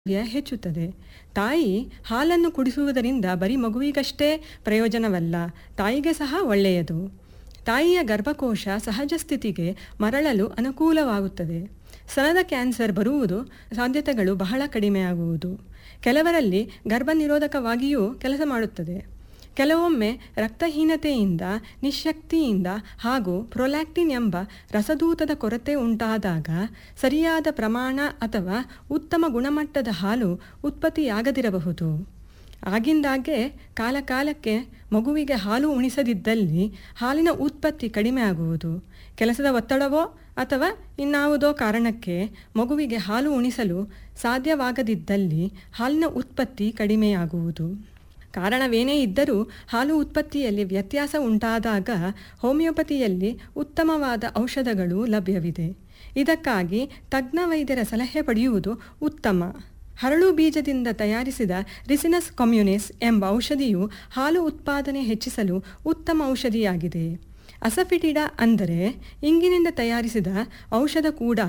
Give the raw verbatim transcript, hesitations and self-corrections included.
ಹೆಚ್ಚುತ್ತದೆ. ತಾಯಿ ಹಾಲನ್ನು ಕುಡಿಸುವುದರಿಂದ ಬರೀ ಮಗುವಿಗಷ್ಟೇ ಪ್ರಯೋಜನವಲ್ಲ, ತಾಯಿಗೆ ಸಹ ಒಳ್ಳೆಯದು. ತಾಯಿಯ ಗರ್ಭಕೋಶ ಸಹಜ ಸ್ಥಿತಿಗೆ ಮರಳಲು ಅನುಕೂಲವಾಗುತ್ತದೆ. ಸ್ತನದ ಕ್ಯಾನ್ಸರ್ ಬರುವುದು ಸಾಧ್ಯತೆಗಳು ಬಹಳ ಕಡಿಮೆಯಾಗುವುದು. ಕೆಲವರಲ್ಲಿ ಗರ್ಭನಿರೋಧಕವಾಗಿಯೂ ಕೆಲಸ ಮಾಡುತ್ತದೆ. ಕೆಲವೊಮ್ಮೆ ರಕ್ತಹೀನತೆಯಿಂದ, ನಿಶ್ಶಕ್ತಿಯಿಂದ ಹಾಗೂ ಪ್ರೊಲ್ಯಾಕ್ಟಿನ್ ಎಂಬ ರಸದೂತದ ಕೊರತೆ ಉಂಟಾದಾಗ ಸರಿಯಾದ ಪ್ರಮಾಣ ಅಥವಾ ಉತ್ತಮ ಗುಣಮಟ್ಟದ ಹಾಲು ಉತ್ಪತ್ತಿಯಾಗದಿರಬಹುದು. ಆಗಿಂದಾಗ್ಗೆ ಕಾಲಕಾಲಕ್ಕೆ ಮಗುವಿಗೆ ಹಾಲು ಉಣಿಸದಿದ್ದಲ್ಲಿ ಹಾಲಿನ ಉತ್ಪತ್ತಿ ಕಡಿಮೆಯಾಗುವುದು. ಕೆಲಸದ ಒತ್ತಡವೋ ಅಥವಾ ಇನ್ನಾವುದೋ ಕಾರಣಕ್ಕೆ ಮಗುವಿಗೆ ಹಾಲು ಉಣಿಸಲು ಸಾಧ್ಯವಾಗದಿದ್ದಲ್ಲಿ ಹಾಲಿನ ಉತ್ಪತ್ತಿ ಕಡಿಮೆಯಾಗುವುದು. ಕಾರಣವೇನೇ ಇದ್ದರೂ ಹಾಲು ಉತ್ಪತ್ತಿಯಲ್ಲಿ ವ್ಯತ್ಯಾಸ ಉಂಟಾದಾಗ ಹೋಮಿಯೋಪತಿಯಲ್ಲಿ ಉತ್ತಮವಾದ ಔಷಧಗಳು ಲಭ್ಯವಿದೆ. ಇದಕ್ಕಾಗಿ ತಜ್ಞ ವೈದ್ಯರ ಸಲಹೆ ಪಡೆಯುವುದು ಉತ್ತಮ. ಹರಳು ಬೀಜದಿಂದ ತಯಾರಿಸಿದ ರಿಸಿನಸ್ ಕಮ್ಯುನಿಸ್ ಎಂಬ ಔಷಧಿಯು ಹಾಲು ಉತ್ಪಾದನೆ ಹೆಚ್ಚಿಸಲು ಉತ್ತಮ ಔಷಧಿಯಾಗಿದೆ. ಅಸಫಿಟಿಡಾ ಅಂದರೆ ಇಂಗಿನಿಂದ ತಯಾರಿಸಿದ ಔಷಧ ಕೂಡ